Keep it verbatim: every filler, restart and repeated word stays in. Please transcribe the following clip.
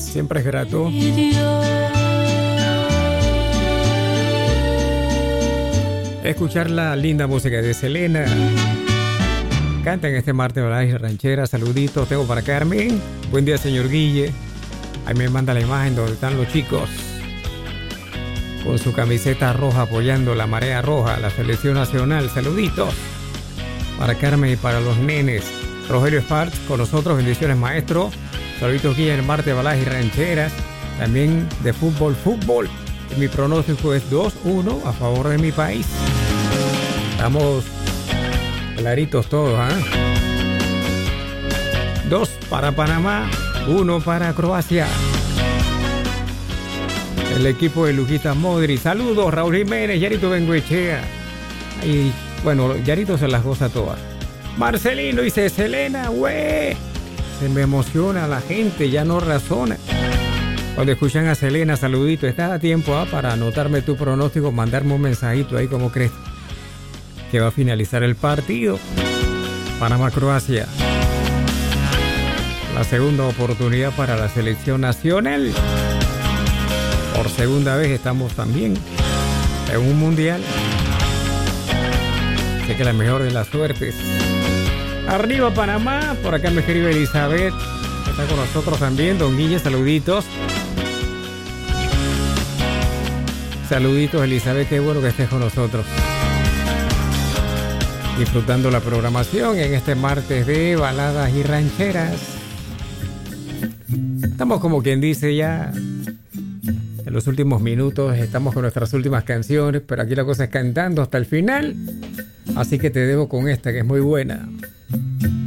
siempre es grato. Escuchar la linda música de Selena. Canta en este martes baladas y rancheras. Saluditos, tengo para Carmen. Buen día, señor Guille. Ahí me manda la imagen donde están los chicos con su camiseta roja apoyando la marea roja, la selección nacional. Saluditos para Carmen y para los nenes. Rogelio Sparks con nosotros. Bendiciones, maestro. Saluditos, Guille, en el martes baladas y rancheras. También de fútbol, fútbol. Y mi pronóstico es dos uno a favor de mi país. Estamos claritos todos, ¿eh? Dos para Panamá, uno para Croacia. El equipo de Luquita Modri. Saludos, Raúl Jiménez, Yarito Benguechea. Y bueno, Yarito se las goza todas. Marcelino dice, Selena, güey. Se me emociona la gente, ya no razona. Cuando escuchan a Selena, saludito. Estás a tiempo ¿eh? para anotarme tu pronóstico, mandarme un mensajito ahí como crees que va a finalizar el partido. Panamá-Croacia. La segunda oportunidad para la selección nacional. Por segunda vez estamos también en un mundial. Sé que la mejor de las suertes. Arriba Panamá. Por acá me escribe Elizabeth. Está con nosotros también. Don Guille, saluditos. Saluditos, Elizabeth. Qué bueno que estés con nosotros. Disfrutando la programación en este martes de baladas y rancheras. Estamos como quien dice ya en los últimos minutos. Estamos con nuestras últimas canciones, pero aquí la cosa es cantando hasta el final. Así que te dejo con esta que es muy buena.